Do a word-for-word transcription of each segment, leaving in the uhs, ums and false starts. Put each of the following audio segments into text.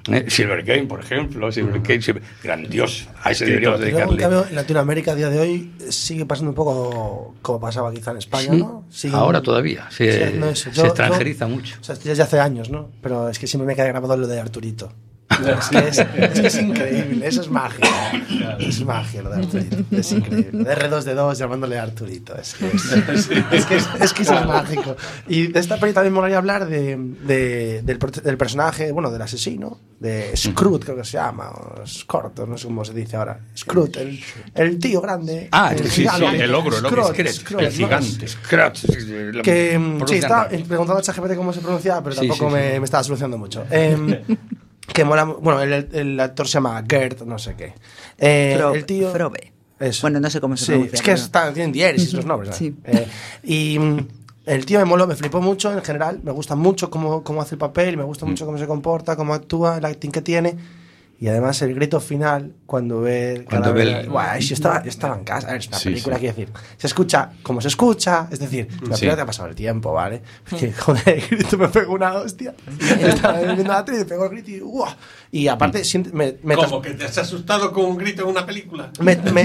Eh, Silver Kane, por ejemplo, Silver Kane, Silver... grandioso. A ese deberíamos dedicarle. En cambio, en Latinoamérica a día de hoy sigue pasando un poco como pasaba quizá en España, Sí, ¿no? Sigue ahora un... todavía. Se, sí, no, eso. Yo, se extranjeriza yo, mucho. O sea, desde hace años, ¿no? Pero es que siempre me queda grabado lo de Arturito. Es que es, es, que es increíble, eso es magia. ¿eh? Es magia lo de Arturito. Es increíble. De R dos D dos llamándole Arturito. Es que, es, es, que, es, es que eso es mágico. Y de esta peli también me molaría hablar de, de, del, del personaje, bueno, del asesino, de Scrooge, creo que se llama, o Scrooge, no sé cómo se dice ahora. Scrooge, el, el tío grande. Ah, el sí, sí, gigante. el ogro, el ogro. Scrooge, Scrooge, el gigante. ¿no? Scrooge. Que sí, estaba preguntando a ChatGPT cómo se pronunciaba, pero tampoco sí, sí, me, sí. me estaba solucionando mucho. Eh, que mola, bueno, el, el actor se llama Gert, no sé qué. Eh, Fro, el tío. Frobe. Eso. Bueno, no sé cómo se sí, pronuncia. es que está, tienen diéresis los nombres. Sí. Eh, y el tío me moló, me flipó mucho en general. Me gusta mucho cómo, cómo hace el papel, me gusta mucho cómo se comporta, cómo actúa, el acting que tiene. Y además el grito final cuando ve cuando ve el... Buah, yo estaba, yo estaba en casa, es una sí, película, sí. quiero decir, se escucha como se escucha, es decir, la sí. película te ha pasado el tiempo, ¿vale? Porque, joder, el grito me pegó una hostia. Estaba viendo la tele, me pegó el grito y ¡guau! Y aparte, me, me ¿Cómo? ¿Que te has asustado con un grito en una película? Me, me,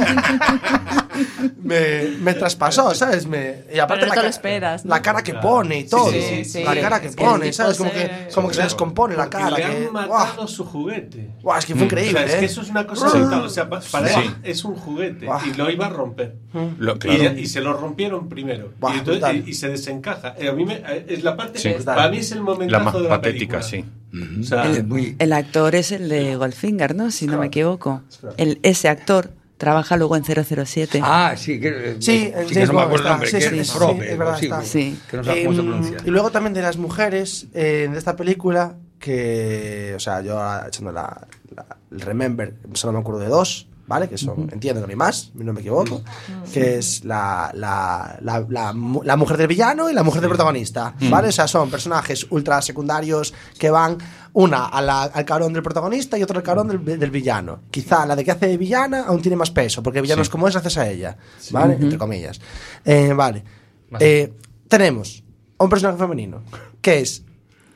me, me traspasó, ¿sabes? Me, y aparte Pero no la, te lo esperas, ¿no? la cara que pone y todo. Sí, sí, sí. La cara que Es pone, que ¿sabes? tipo Como se- que, como que se descompone la cara. Le que, han matado ¡guau! Su juguete. ¡Guau! Es que fue increíble, O sea, es ¿eh? que eso es una cosa brutal. O sea, para Sí. él es un juguete Buah. y lo iba a romper. Lo, claro. Y, y se lo rompieron primero. Buah, y, entonces, brutal. y, y se desencaja. Eh, A mí me, es la parte Sí. que para mí es el momentazo La más de la patética, película. sí. O sea, El, muy... El actor es el de Goldfinger, ¿no? Si no me equivoco. El, ese actor trabaja luego en cero cero siete. Ah, sí, que, Sí, que James no me Bond acuerdo el está, nombre, sí, que sí, es sí, Frobe, es verdad, sí, está. Sí. que no sabemos cómo se Eh, pronuncia. y luego también de las mujeres eh, de esta película, que, o sea, yo ahora echando la, la, el Remember, solo me acuerdo de dos, ¿vale? Que son, uh-huh. entiendo que no hay más, no me equivoco, uh-huh. que es la, la, la, la, la mujer del villano y la mujer del protagonista, ¿vale? Uh-huh. O sea, son personajes ultra secundarios que van una a la, al cabrón del protagonista y otro al cabrón del, del villano. Quizá la de que hace de villana aún tiene más peso, porque el villano sí. es como es gracias a ella, ¿vale? Uh-huh. Entre comillas. Eh, vale. Eh, tenemos a un personaje femenino que es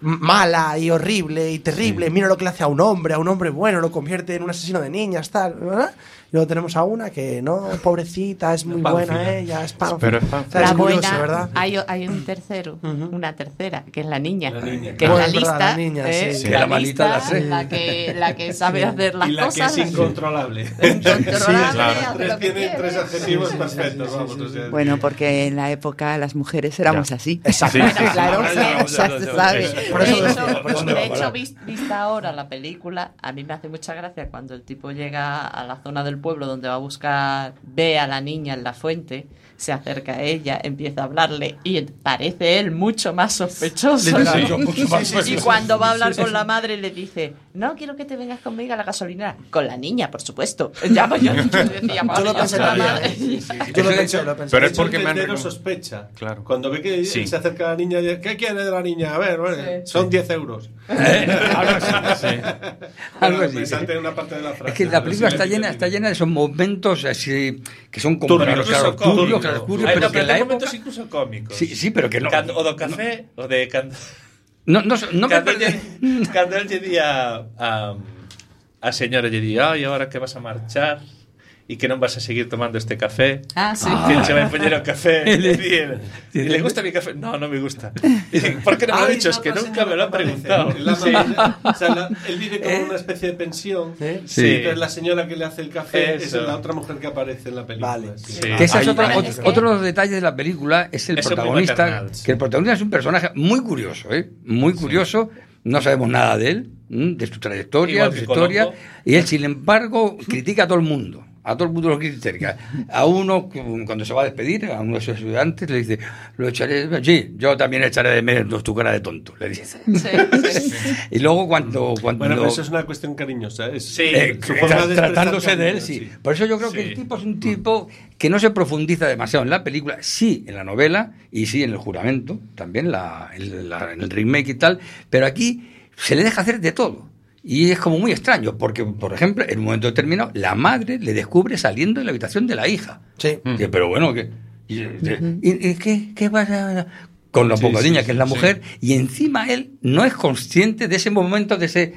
mala y horrible y terrible, sí. Mira lo que le hace a un hombre, a un hombre bueno, lo convierte en un asesino de niñas, tal, ¿verdad? Y luego tenemos a una que no, pobrecita, es muy buena ella, es pánfila. La es buena, curioso, ¿verdad? Hay, hay un tercero, uh-huh. una tercera, que es la niña, la niña. que es bueno, la lista, verdad, la, niña, eh, sí, sí. la, la malita lista, de la que la que sabe hacer las y la cosas, que es incontrolable. incontrolable, Sí, claro. hace Tres lo que tienen tres quiere. adjetivos perfectos, vamos. O sea, Bueno, porque en la época las mujeres éramos Ya. así. Exacto. Sí, Bueno, sí, sí. claro, Ahora que- ya, Ya se sabe. Por eso de lo hecho, decía, por eso de lo hecho, decía. vis- vista ahora la película, a mí me hace mucha gracia cuando el tipo llega a la zona del pueblo donde va a buscar, ve a la niña en la fuente, se acerca a ella, empieza a hablarle y parece él mucho más sospechoso. Sí, mucho más Y sospechoso. cuando va a hablar con la madre le dice, no, quiero que te vengas conmigo a la gasolinera. Con la niña, por supuesto. Ya, pues yo, yo decía, Yo lo yo pensé soy la también, madre. ¿eh? Yo lo pensé, lo pensé. Pero es de hecho, porque el me han tendero recom- sospecha. Claro. Cuando ve que Sí. se acerca a la niña, dice, ¿qué quiere de la niña? A ver, vale, Sí. son diez euros. Algo así. Sí. Algo así. Me salté una parte de la frase. Es que la pero película sí está le llena, quité. está llena de esos momentos así que son como Turbios. claro, claro, Incluso turbios, cómicos. claro, turbios, Hay pero no, que en la hay época momentos incluso cómicos. sí, sí, pero que no. Cando, o do café o de cando, No, no, no me cando, parece. lle- cando él lle di a, a, a señora lle di, ai, agora que vas a marchar e que non vas a seguir tomando este café. Ah, sí. Que se va a poner el café. Ah. Y le, y le gusta mi café. No, no me gusta. Y dice, ¿por qué no me lo ha Ay, dicho? Es que la nunca señora me lo han que aparece, preguntado. la Sí. mamá, o sea, la- él vive como una especie de pensión. ¿Eh? Sí. Sí. Entonces la señora que le hace el café Eso. es la otra mujer que aparece en la película. Vale. sí. Sí. Que ese es Ahí- otra- ahí- otro, es que- otro de los detalles de la película es el Eso es muy protagonista, maternal, sí. que el protagonista es un personaje muy curioso, ¿eh? Muy curioso, no sabemos nada de él, ¿m? De su trayectoria, Igual de su que historia, Colombo. y él, sin embargo, critica a todo el mundo. A todo el mundo lo critica. A uno, cuando se va a despedir, a uno de sus estudiantes, le dice, lo echaré, sí, yo también echaré de menos tu cara de tonto, le dice. Sí, sí. Y luego cuando... cuando Bueno, pero eso es una cuestión cariñosa. Es, Sí. eh, su forma tra- de tratándose expresar de él, cariño, sí. sí. Por eso yo creo que Sí. el tipo es un tipo que no se profundiza demasiado en la película, sí en la novela y sí en el juramento, también la, en, la- en el remake y tal, pero aquí se le deja hacer de todo. Y es como muy extraño, porque, por ejemplo, en un momento determinado, la madre le descubre saliendo de la habitación de la hija. Sí. Dice, pero bueno, ¿qué, y, y- y qué, qué pasa? Con la Sí, poca sí, niña sí, que es la sí. mujer, y encima él no es consciente de ese momento, de ese